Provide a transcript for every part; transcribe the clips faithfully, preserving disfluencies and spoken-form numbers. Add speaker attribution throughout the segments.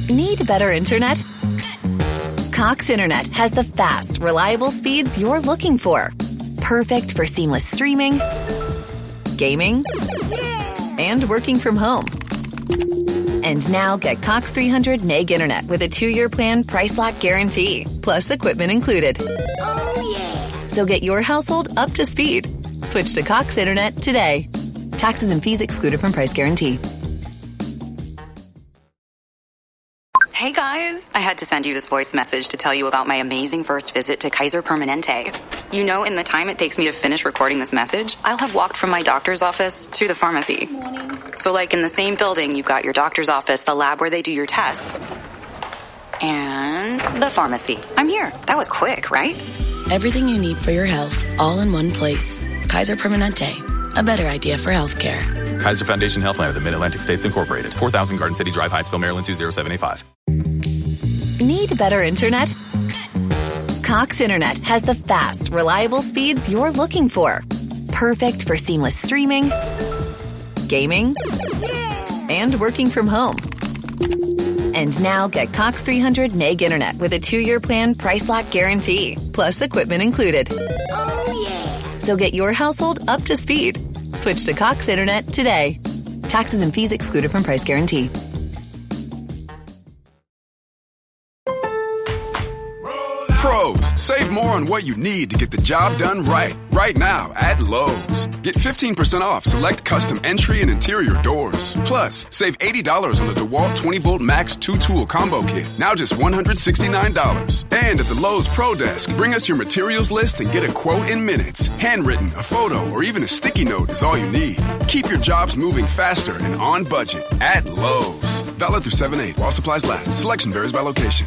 Speaker 1: Need better internet? Cox Internet has the fast, reliable speeds you're looking for. Perfect for seamless streaming, gaming, and working from home. And now get Cox three hundred meg internet with a two-year plan price lock guarantee, plus equipment included.
Speaker 2: Oh, yeah.
Speaker 1: So get your household up to speed. Switch to Cox Internet today. Taxes and fees excluded from price guarantee.
Speaker 3: Hey guys, I had to send you this voice message to tell you about my amazing first visit to Kaiser Permanente. You know, in the time it takes me to finish recording this message, I'll have walked from my doctor's office to the pharmacy. Morning. So like in the same building, you've got your doctor's office, the lab where they do your tests, and the pharmacy. I'm here. That was quick, right?
Speaker 4: Everything you need for your health, all in one place. Kaiser Permanente, a better idea for healthcare.
Speaker 5: Kaiser Foundation Healthline of the Mid-Atlantic States Incorporated. four thousand Garden City Drive, Hyattsville, Maryland two zero seven eight five.
Speaker 1: Need better internet? Cox Internet has the fast, reliable speeds you're looking for. Perfect for seamless streaming, gaming, and working from home. And now get Cox three hundred meg internet with a two-year plan price lock guarantee, plus equipment included.
Speaker 2: Oh, yeah.
Speaker 1: So get your household up to speed. Switch to Cox Internet today. Taxes and fees excluded from price guarantee.
Speaker 6: Pros, save more on what you need to get the job done right. Right now at Lowe's. Get fifteen percent off select custom entry and interior doors. Plus, save eighty dollars on the DeWalt twenty volt Max two tool combo kit. Now just one hundred sixty-nine dollars. And at the Lowe's Pro Desk, bring us your materials list and get a quote in minutes. Handwritten, a photo, or even a sticky note is all you need. Keep your jobs moving faster and on budget at Lowe's. Valid through seven eight while supplies last. Selection varies by location.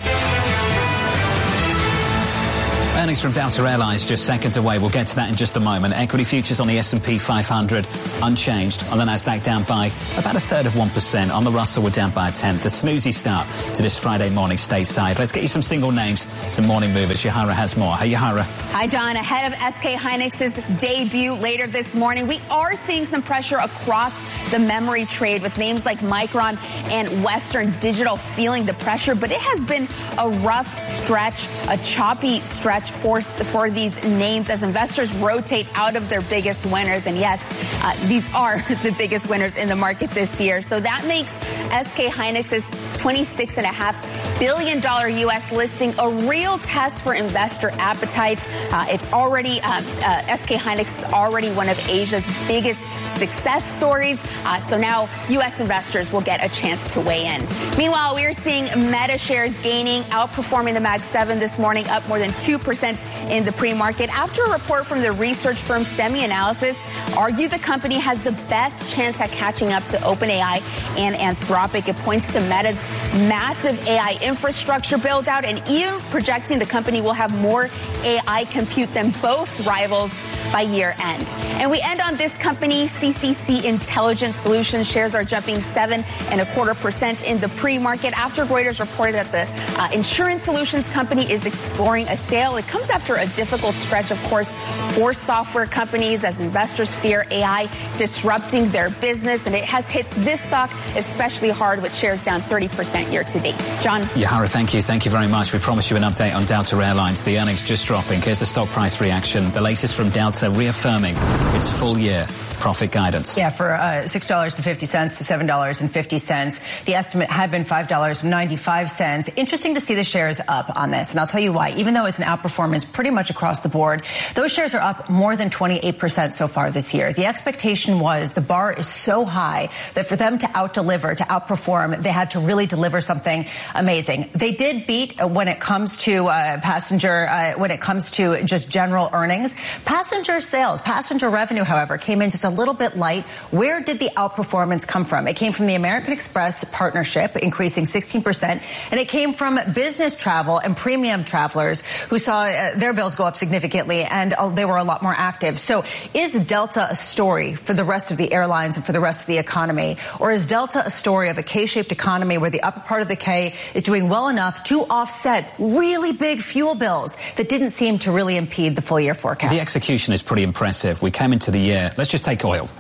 Speaker 7: Earnings from Delta Airlines just seconds away. We'll get to that in just a moment. Equity futures on the S and P five hundred unchanged. On the Nasdaq down by about a third of one percent. On the Russell we're down by a tenth. A snoozy start to this Friday morning stateside. Let's get you some single names, some morning movers. Yahara has more. Hey, Yahara.
Speaker 8: Hi, John. Ahead of S K Hynix's debut later this morning, we are seeing some pressure across the memory trade with names like Micron and Western Digital feeling the pressure. But it has been a rough stretch, a choppy stretch for, for these names as investors rotate out of their biggest winners. And yes, uh, these are the biggest winners in the market this year. So that makes S K Hynix's twenty-six point five billion dollars U S listing a real test for investor appetite. Uh, it's already, uh, uh, S K Hynix is already one of Asia's biggest success stories. Uh, so now U S investors will get a chance to weigh in. Meanwhile, we are seeing Meta shares gaining, outperforming the Mag seven this morning, up more than two percent in the pre-market after a report from the research firm SemiAnalysis argued the company has the best chance at catching up to OpenAI and Anthropic. It points to Meta's massive A I infrastructure build out and even projecting the company will have more A I compute than both rivals by year end. And we end on this company, C C C Intelligent Solutions. Shares are jumping seven and a quarter percent in the pre-market after Reuters reported that the uh, insurance solutions company is exploring a sale. It comes after a difficult stretch, of course, for software companies as investors fear A I disrupting their business. And it has hit this stock especially hard with shares down thirty percent year to date. John?
Speaker 7: Yahara, thank you. Thank you very much. We promised you an update on Delta Airlines. The earnings just dropping. Here's the stock price reaction. The latest from Delta reaffirming its full year profit guidance.
Speaker 9: Yeah, for uh, six dollars and fifty cents to seven dollars and fifty cents. The estimate had been five dollars and ninety-five cents. Interesting to see the shares up on this, and I'll tell you why. Even though it's an outperformance pretty much across the board, those shares are up more than twenty-eight percent so far this year. The expectation was the bar is so high that for them to out-deliver, to outperform, they had to really deliver something amazing. They did beat uh, when it comes to uh, passenger, uh, when it comes to just general earnings. Passenger sales, passenger revenue, however, came in just a little bit light. Where did the outperformance come from? It came from the American Express partnership, increasing sixteen percent, and it came from business travel and premium travelers who saw uh, their bills go up significantly, and uh, they were a lot more active. So is Delta a story for the rest of the airlines and for the rest of the economy, or is Delta a story of a K-shaped economy where the upper part of the K is doing well enough to offset really big fuel bills that didn't seem to really impede the full year forecast?
Speaker 7: The execution is pretty impressive. We came into the year, let's just take oil.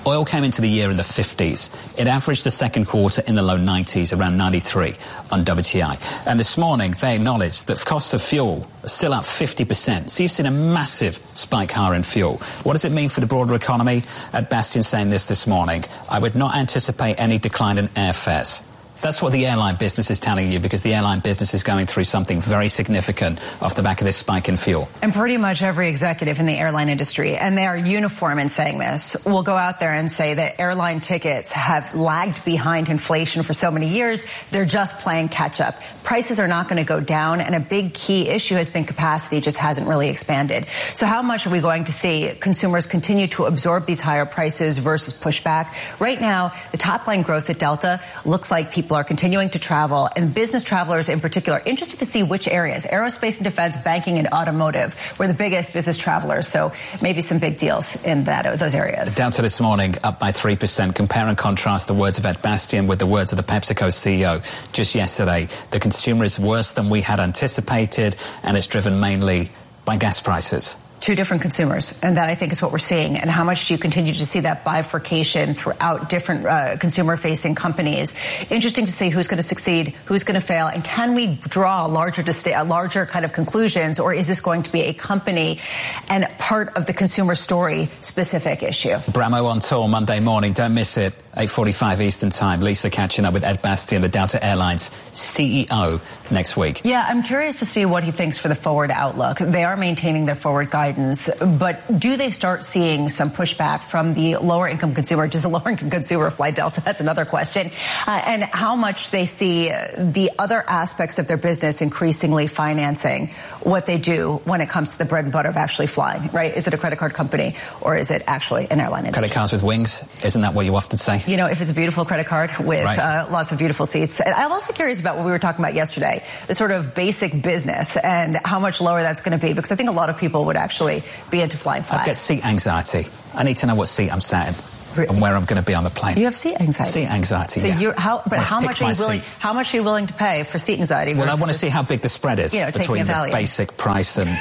Speaker 7: Oil came into the year in the fifties. It averaged the second quarter in the low nineties, around ninety-three on W T I. And this morning, they acknowledged that cost of fuel is still up fifty percent. So you've seen a massive spike higher in fuel. What does it mean for the broader economy? Ed Bastian saying this this morning. I would not anticipate any decline in airfares. That's what the airline business is telling you, because the airline business is going through something very significant off the back of this spike in fuel.
Speaker 9: And pretty much every executive in the airline industry, and they are uniform in saying this, will go out there and say that airline tickets have lagged behind inflation for so many years. They're just playing catch up. Prices are not going to go down, and a big key issue has been capacity just hasn't really expanded. So how much are we going to see consumers continue to absorb these higher prices versus pushback? Right now, the top line growth at Delta looks like people People are continuing to travel, and business travelers in particular. Interested to see which areas, aerospace and defense, banking, and automotive, were the biggest business travelers. So maybe some big deals in that those areas.
Speaker 7: Delta this morning up by three percent. Compare and contrast the words of Ed Bastian with the words of the PepsiCo C E O just yesterday. The consumer is worse than we had anticipated, and it's driven mainly by gas prices.
Speaker 9: Two different consumers, and that I think is what we're seeing. And how much do you continue to see that bifurcation throughout different uh, consumer-facing companies? Interesting to see who's going to succeed, who's going to fail, and can we draw larger, larger kind of conclusions, or is this going to be a company and part of the consumer story specific issue?
Speaker 7: Bramo on tour Monday morning. Don't miss it. eight forty-five Eastern Time. Lisa catching up with Ed Bastian, the Delta Airlines C E O, next week.
Speaker 9: Yeah, I'm curious to see what he thinks for the forward outlook. They are maintaining their forward guidance, but do they start seeing some pushback from the lower income consumer? Does the lower income consumer fly Delta? That's another question. Uh, and how much they see the other aspects of their business increasingly financing what they do when it comes to the bread and butter of actually flying, right? Is it a credit card company, or is it actually an airline industry?
Speaker 7: Credit cards with wings? Isn't that what you often say?
Speaker 9: You know, if it's a beautiful credit card with
Speaker 7: right.
Speaker 9: uh, lots of beautiful seats. And I'm also curious about what we were talking about yesterday, the sort of basic business and how much lower that's going to be, because I think a lot of people would actually be into flying flat.
Speaker 7: I get seat anxiety. I need to know what seat I'm sat in and where I'm going to be on the plane.
Speaker 9: You have seat anxiety.
Speaker 7: Seat anxiety.
Speaker 9: So
Speaker 7: yeah.
Speaker 9: you're how? But
Speaker 7: I
Speaker 9: how much are you willing?
Speaker 7: Seat.
Speaker 9: How much are you willing to pay for seat anxiety?
Speaker 7: Well, I want to see how big the spread is
Speaker 9: you know,
Speaker 7: between the basic price and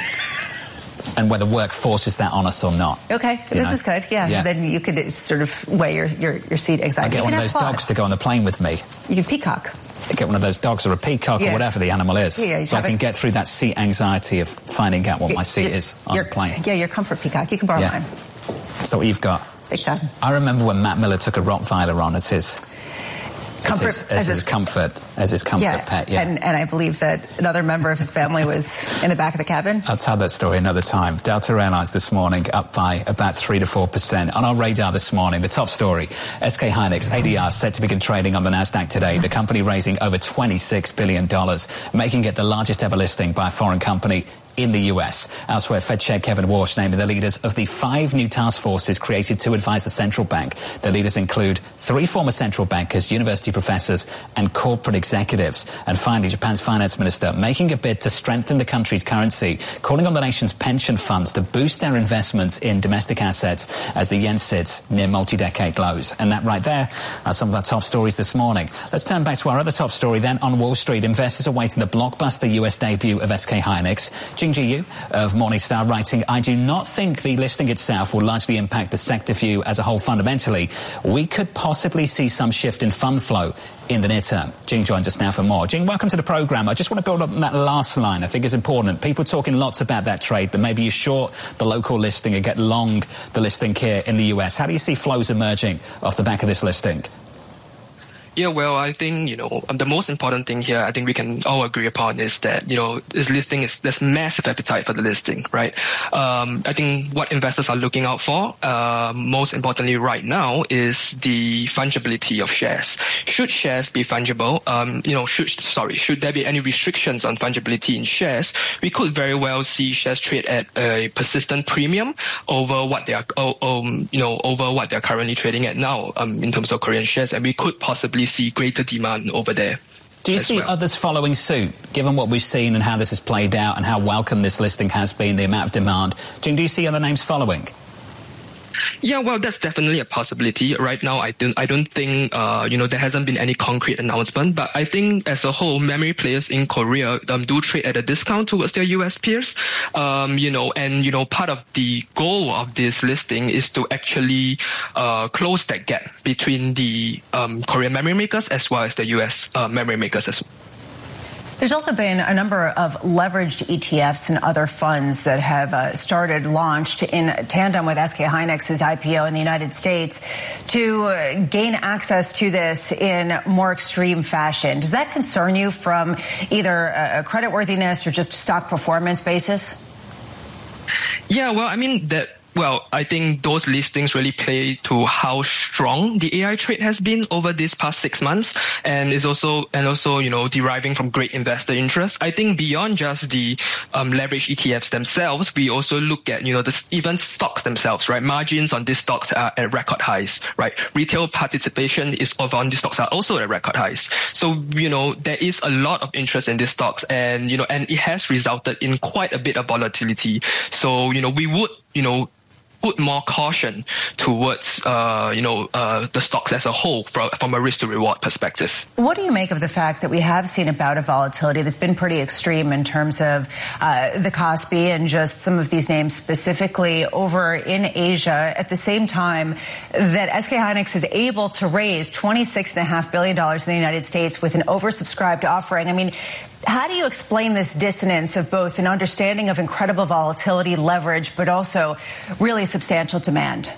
Speaker 7: and whether work forces that on us or not.
Speaker 9: Okay, this
Speaker 7: know?
Speaker 9: is good. Yeah.
Speaker 7: yeah,
Speaker 9: then you could sort of weigh your your, your seat anxiety.
Speaker 7: I get one of those dogs to go on the plane with me.
Speaker 9: You can peacock.
Speaker 7: I get one of those dogs or a peacock
Speaker 9: yeah.
Speaker 7: or whatever the animal is,
Speaker 9: yeah, yeah,
Speaker 7: so I can
Speaker 9: it.
Speaker 7: get through that seat anxiety of finding out what my seat is on
Speaker 9: your,
Speaker 7: the plane.
Speaker 9: Yeah, your comfort peacock. You can borrow
Speaker 7: yeah.
Speaker 9: mine.
Speaker 7: Is that what you've got?
Speaker 9: Big time.
Speaker 7: I remember when Matt Miller took a Rottweiler on as his
Speaker 9: comfort,
Speaker 7: as his, as
Speaker 9: as
Speaker 7: his comfort as his comfort
Speaker 9: yeah,
Speaker 7: pet. Yeah,
Speaker 9: and, and I believe that another member of his family was in the back of the cabin.
Speaker 7: I'll tell that story another time. Delta Airlines this morning up by about three to four percent. On our radar this morning, the top story: S K Hynix A D R set to begin trading on the Nasdaq today. The company raising over twenty-six billion dollars, making it the largest ever listing by a foreign company in the U S. Elsewhere, Fed Chair Kevin Walsh naming the leaders of the five new task forces created to advise the central bank. The leaders include three former central bankers, university professors, and corporate executives. And finally, Japan's finance minister making a bid to strengthen the country's currency, calling on the nation's pension funds to boost their investments in domestic assets as the yen sits near multi-decade lows. And that right there are some of our top stories this morning. Let's turn back to our other top story then. On Wall Street, investors awaiting the blockbuster U S debut of S K Hynix. Jing Ji Yu of Morningstar writing, I do not think the listing itself will largely impact the sector view as a whole fundamentally. We could possibly see some shift in fund flow in the near term. Jing joins us now for more. Jing, welcome to the programme. I just want to build up on that last line. I think is important. People talking lots about that trade, that maybe you short the local listing and get long the listing here in the U S. How do you see flows emerging off the back of this listing?
Speaker 10: Yeah, well, I think, you know, the most important thing here, I think we can all agree upon is that, you know, this listing is, there's massive appetite for the listing, right? Um, I think what investors are looking out for, uh, most importantly right now, is the fungibility of shares. Should shares be fungible, um, you know, should, sorry, should there be any restrictions on fungibility in shares, we could very well see shares trade at a persistent premium over what they are, um, you know, over what they're currently trading at now, um, in terms of Korean shares, and we could possibly see greater demand over there.
Speaker 7: Do you see well. others following suit, given what we've seen and how this has played out and how welcome this listing has been, the amount of demand? Jing, do you see other names following?
Speaker 10: Yeah, well, that's definitely a possibility. Right now, I don't, I don't think, uh, you know, there hasn't been any concrete announcement. But I think as a whole, memory players in Korea um, do trade at a discount towards their U S peers. Um, you know, and, you know, part of the goal of this listing is to actually uh, close that gap between the um, Korean memory makers as well as the U S uh, memory makers as well.
Speaker 9: There's also been a number of leveraged E T Fs and other funds that have uh, started, launched in tandem with S K Hynix's I P O in the United States to uh, gain access to this in more extreme fashion. Does that concern you from either a creditworthiness or just stock performance basis?
Speaker 10: Yeah, well, I mean, that. Well, I think those listings really play to how strong the A I trade has been over these past six months, and is also and also you know deriving from great investor interest. I think beyond just the um, leveraged E T Fs themselves, we also look at you know the even stocks themselves, right? Margins on these stocks are at record highs, right? Retail participation is of on these stocks are also at record highs. So you know there is a lot of interest in these stocks, and you know and it has resulted in quite a bit of volatility. So you know we would you know. put more caution towards, uh, you know, uh, the stocks as a whole from, from a risk to reward perspective.
Speaker 9: What do you make of the fact that we have seen a bout of volatility that's been pretty extreme in terms of uh, the Kospi and just some of these names specifically over in Asia at the same time that S K Hynix is able to raise twenty-six point five billion dollars in the United States with an oversubscribed offering? I mean, how do you explain this dissonance of both an understanding of incredible volatility, leverage, but also really substantial demand?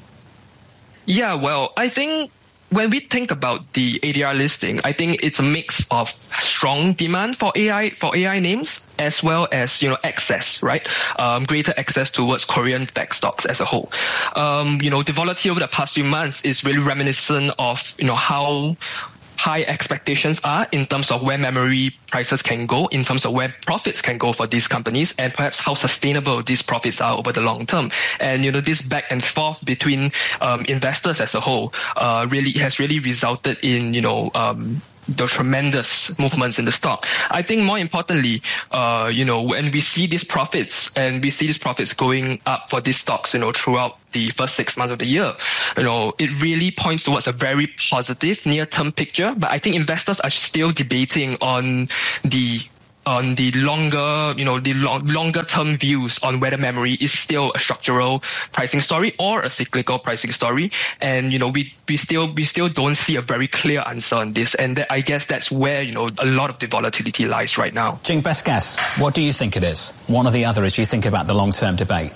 Speaker 10: Yeah, well, I think when we think about the A D R listing, I think it's a mix of strong demand for A I for A I names as well as you know access, right? Um, greater access towards Korean tech stocks as a whole. Um, you know, the volatility over the past few months is really reminiscent of you know how high expectations are in terms of where memory prices can go, in terms of where profits can go for these companies, and perhaps how sustainable these profits are over the long term. And, you know, this back and forth between um, investors as a whole uh, really has really resulted in, you know, um, the tremendous movements in the stock. I think more importantly, uh, you know, when we see these profits and we see these profits going up for these stocks, you know, throughout the first six months of the year, you know, it really points towards a very positive near-term picture. But I think investors are still debating on the on the longer, you know, the long, longer term views on whether memory is still a structural pricing story or a cyclical pricing story. And, you know, we, we still, we still don't see a very clear answer on this. And that, I guess that's where, you know, a lot of the volatility lies right now.
Speaker 7: Jing, best guess. What do you think it is? One or the other as you think about the long-term debate?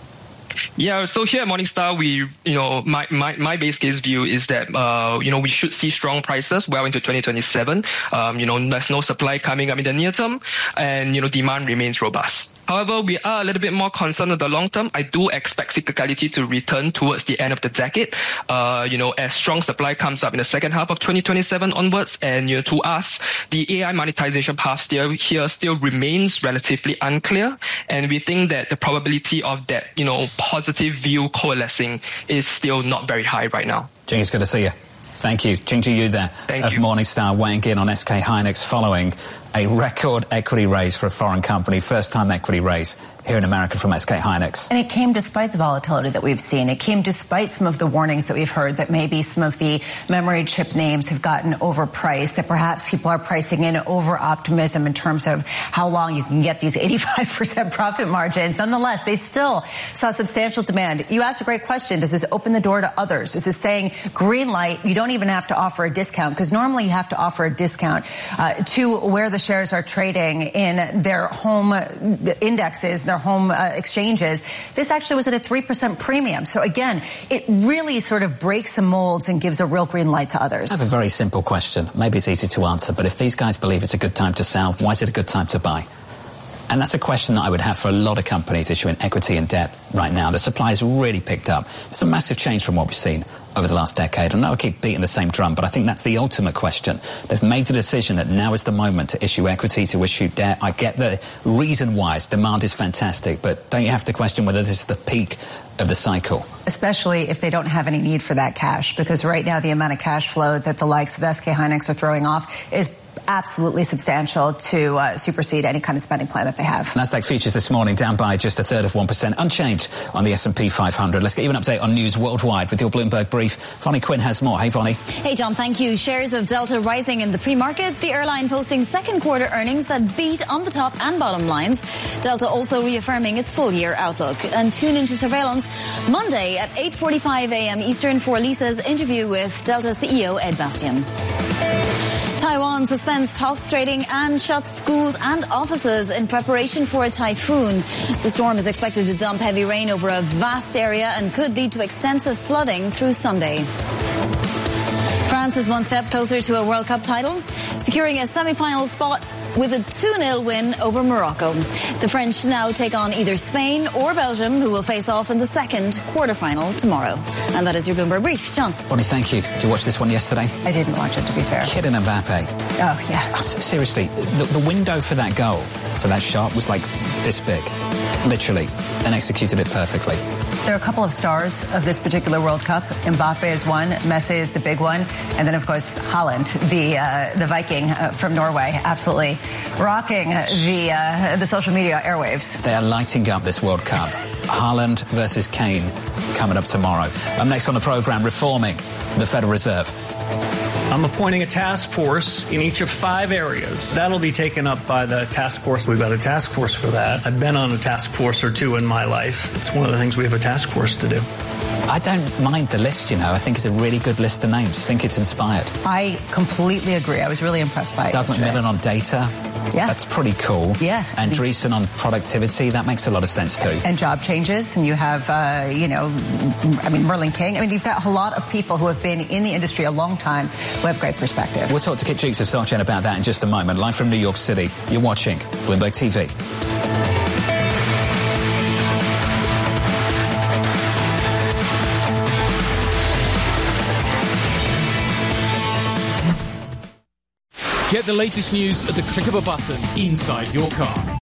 Speaker 10: Yeah, so here at Morningstar, we, you know, my, my, my base case view is that, uh, you know, we should see strong prices well into twenty twenty-seven. Um, you know, there's no supply coming up in the near term, and, you know, demand remains robust. However, we are a little bit more concerned with the long term. I do expect cyclicality to return towards the end of the decade, uh, you know, as strong supply comes up in the second half of twenty twenty-seven onwards. And, you know, to us, the A I monetization path still here still remains relatively unclear. And we think that the probability of that, you know, positive view coalescing is still not very high right now.
Speaker 7: Jing, it's good to see you. Thank you. Jing Ji Yu there
Speaker 10: Thank
Speaker 7: of
Speaker 10: you.
Speaker 7: Morningstar weighing in on S K Hynix following a record equity raise for a foreign company, first time equity raise here in America from S K Hynix.
Speaker 9: And it came despite the volatility that we've seen. It came despite some of the warnings that we've heard that maybe some of the memory chip names have gotten overpriced, that perhaps people are pricing in over-optimism in terms of how long you can get these eighty-five percent profit margins. Nonetheless, they still saw substantial demand. You asked a great question. Does this open the door to others? Is this saying green light, you don't even have to offer a discount? Because normally you have to offer a discount uh, to where the shares are trading in their home indexes, their home uh, exchanges. This actually was at a three percent premium. So again, it really sort of breaks some molds and gives a real green light to others.
Speaker 7: I have a very simple question. Maybe it's easy to answer, but if these guys believe it's a good time to sell, why is it a good time to buy? And that's a question that I would have for a lot of companies issuing equity and debt right now. The supply has really picked up. It's a massive change from what we've seen over the last decade. I know I keep beating the same drum, but I think that's the ultimate question. They've made the decision that now is the moment to issue equity, to issue debt. I get the reason why. Demand is fantastic, but don't you have to question whether this is the peak of the cycle?
Speaker 9: Especially if they don't have any need for that cash, because right now the amount of cash flow that the likes of S K Hynix are throwing off is absolutely substantial to uh, supersede any kind of spending plan that they have.
Speaker 7: Nasdaq futures this morning down by just a third of one percent, unchanged on the S and P five hundred. Let's get you an update on news worldwide with your Bloomberg Brief. Vonnie Quinn has more. Hey, Vonnie.
Speaker 11: Hey, John, thank you. Shares of Delta rising in the pre-market. The airline posting second quarter earnings that beat on the top and bottom lines. Delta also reaffirming its full-year outlook. And tune into Surveillance Monday at eight forty-five a.m. Eastern for Lisa's interview with Delta C E O Ed Bastian. Taiwan suspends stock trading and shuts schools and offices in preparation for a typhoon. The storm is expected to dump heavy rain over a vast area and could lead to extensive flooding through Sunday. France is one step closer to a World Cup title, securing a semi-final spot with a two nil win over Morocco. The French now take on either Spain or Belgium, who will face off in the second quarterfinal tomorrow. And that is your Bloomberg Brief. John.
Speaker 7: Vonnie, thank you. Did you watch this one yesterday?
Speaker 9: I didn't watch it, to be fair.
Speaker 7: Kylian Mbappe.
Speaker 9: Oh, yeah.
Speaker 7: Seriously, the, the window for that goal, for that shot, was like this big, literally, and executed it perfectly.
Speaker 9: There are a couple of stars of this particular World Cup. Mbappe is one, Messi is the big one, and then, of course, Haaland, the uh, the Viking uh, from Norway, absolutely rocking the uh, the social media airwaves.
Speaker 7: They are lighting up this World Cup. Haaland versus Kane coming up tomorrow. Up next on the programme, reforming the Federal Reserve.
Speaker 12: I'm appointing a task force in each of five areas. That'll be taken up by the task force. We've got a task force for that. I've been on a task force or two in my life. It's one of the things we have a task force to do.
Speaker 7: I don't mind the list, you know. I think it's a really good list of names. I think it's inspired.
Speaker 9: I completely agree. I was really impressed by it.
Speaker 7: Doug McMillan on data.
Speaker 9: Yeah.
Speaker 7: That's pretty cool.
Speaker 9: Yeah.
Speaker 7: Andreessen on productivity. That makes a lot of sense too.
Speaker 9: And job changes. And you have, uh, you know, I mean, Merlin King. I mean, you've got a lot of people who have been in the industry a long time who have great perspective.
Speaker 7: We'll talk to Kit Jukes of SocGen about that in just a moment. Live from New York City. You're watching Bloomberg T V.
Speaker 13: Get the latest news at the click of a button inside your car.